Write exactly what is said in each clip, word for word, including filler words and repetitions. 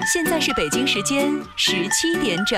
现在是北京时间十七点整。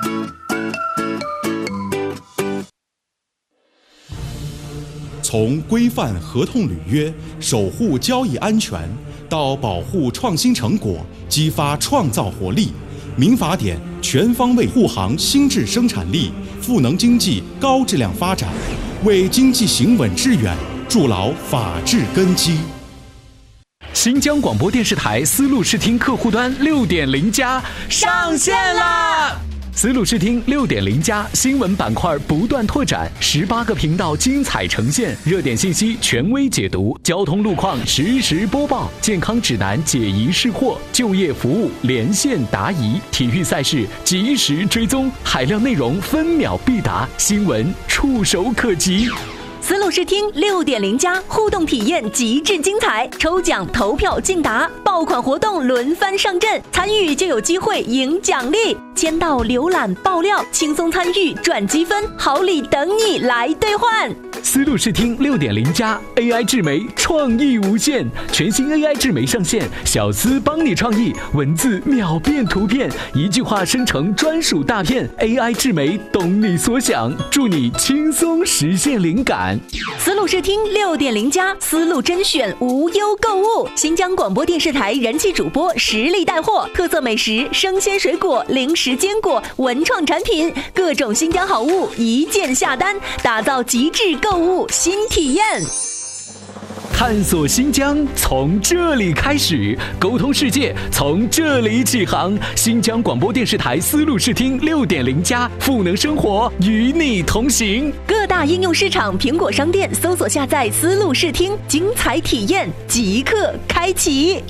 从规范合同履约、守护交易安全，到保护创新成果、激发创造活力，民法典全方位护航新质生产力，赋能经济高质量发展，为经济行稳致远筑牢法治根基。 新疆广播电视台丝路视听客户端 六点零 加上线啦！丝路视听 六点零 加新闻板块不断拓展，十八个频道精彩呈现，热点信息权威解读，交通路况实时播报，健康指南解疑释惑，就业服务连线答疑，体育赛事及时追踪，海量内容分秒必达，新闻触手可及。 丝路视听 六点零 加互动体验极致精彩，抽奖投票竞答，爆款活动轮番上阵，参与就有机会赢奖励。签到、浏览、爆料，轻松参与赚积分，好礼等你来兑换。 丝路视听 六点零 加 A I 智媒创意无限，全新 A I 智媒上线，小丝帮你创意，文字秒变图片，一句话生成专属大片。A I 智媒懂你所想，助你轻松实现灵感。 丝路视听 六点零 加丝路甄选无忧购物，新疆广播电视台人气主播实力带货，特色美食、生鲜水果、零食坚果、文创产品，各种新疆好物一键下单，打造极致购物新体验。 探索新疆从这里开始，沟通世界从这里起航。新疆广播电视台丝路视听 六点零 加赋能生活，与你同行。 各大应用市场苹果商店搜索下载丝路视听，精彩体验即刻开启。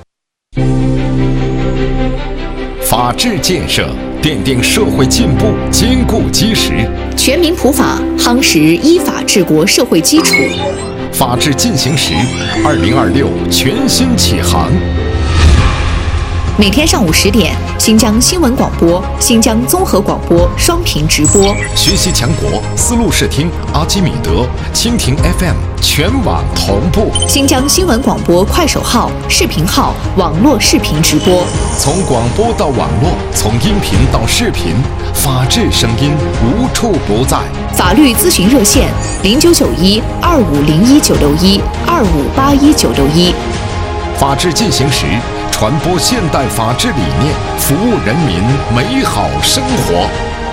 法治建设奠定社会进步坚固基石， 全民普法夯实依法治国社会基础。 法治进行时二零二六全新启航。 每天上午十点，新疆新闻广播、新疆综合广播双频直播， 学习强国丝路视听、阿基米德、蜻蜓 F M 全网同步。 新疆新闻广播快手号、视频号网络视频直播， 从广播到网络，从音频到视频，法治声音无处不在。 法律咨询热线零九九一二五零一九六一二五八一九六一。 法治进行时，传播现代法治理念，服务人民美好生活。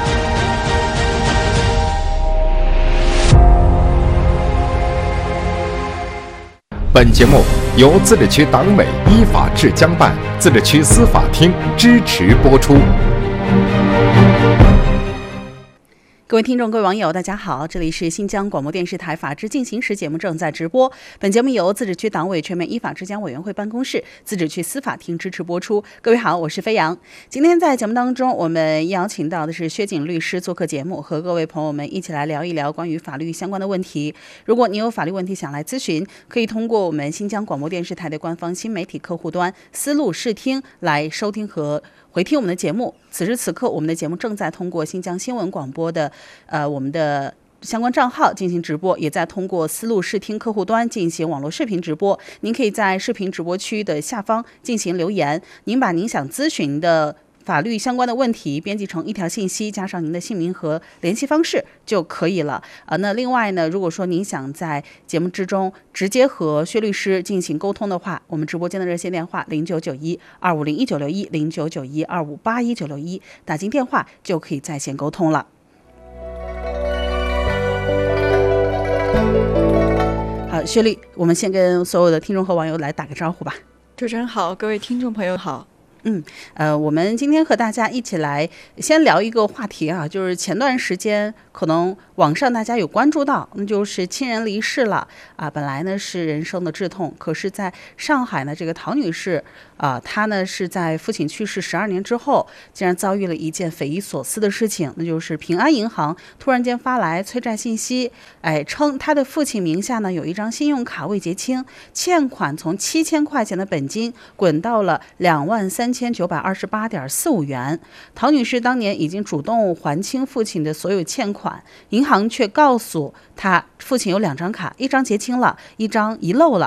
本节目由自治区党委依法治疆办、自治区司法厅支持播出。 各位听众、各位网友，大家好，这里是新疆广播电视台法治进行时节目正在直播。本节目由自治区党委全面依法治疆委员会办公室、自治区司法厅支持播出。各位好，我是飞扬。今天在节目当中，我们邀请到的是薛景律师做客节目，和各位朋友们一起来聊一聊关于法律相关的问题。如果你有法律问题想来咨询，可以通过我们新疆广播电视台的官方新媒体客户端丝路视听来收听和回听我们的节目。此时此刻，我们的节目正在通过新疆新闻广播的呃我们的相关账号进行直播，也在通过丝路视听客户端进行网络视频直播。您可以在视频直播区的下方进行留言，您把您想咨询的法律相关的问题编辑成一条信息，加上您的姓名和联系方式就可以了。呃，那另外呢，如果说您想在节目之中直接和薛律师进行沟通的话，我们直播间的热线电话零九九一二五零一九六一零九九一二五八一九六一，打进电话就可以在线沟通了。好，薛律，我们先跟所有的听众和网友来打个招呼吧。 主持人好，各位听众朋友好。 嗯，呃，我们今天和大家一起来先聊一个话题啊，就是前段时间可能网上大家有关注到，那就是亲人离世了啊。本来呢是人生的挚痛，可是在上海呢，这个陶女士啊，她呢是在父亲去世十二年之后，竟然遭遇了一件匪夷所思的事情，那就是平安银行突然间发来催债信息，哎，称她的父亲名下呢有一张信用卡未结清，欠款从七千块钱的本金滚到了两万三千九百二十八点四五元。陶女士当年已经主动还清父亲的所有欠款，银行却告诉她父亲有两张卡，一张结清了，一张遗漏了。